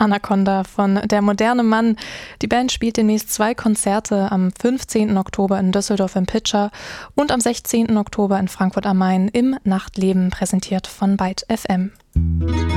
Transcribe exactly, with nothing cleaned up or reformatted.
Anaconda von Der moderne Mann. Die Band spielt demnächst zwei Konzerte, am fünfzehnten Oktober in Düsseldorf im Pitcher und am sechzehnten Oktober in Frankfurt am Main im Nachtleben, präsentiert von Byte F M.